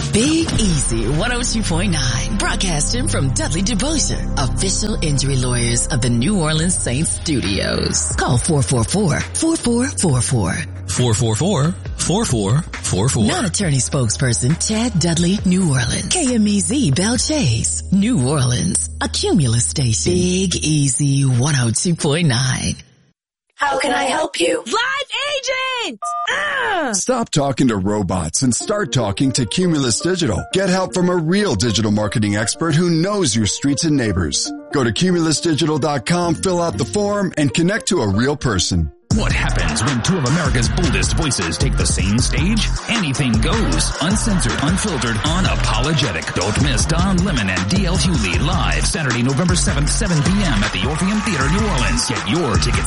Big Easy 102.9, broadcasting from Dudley DeBosier, official injury lawyers of the New Orleans Saints studios. Call 444-4444. 444-4444. Non-attorney spokesperson Chad Dudley, New Orleans. KMEZ Bell Chase, New Orleans. A Cumulus station. Big Easy 102.9. How can I help you? Live agent! Stop talking to robots and start talking to Cumulus Digital. Get help from a real digital marketing expert who knows your streets and neighbors. Go to cumulusdigital.com, fill out the form, and connect to a real person. What happens when two of America's boldest voices take the same stage? Anything goes. Uncensored, unfiltered, unapologetic. Don't miss Don Lemon and D.L. Hewley live Saturday, November 7th, 7 p.m. at the Orpheum Theater, New Orleans. Get your tickets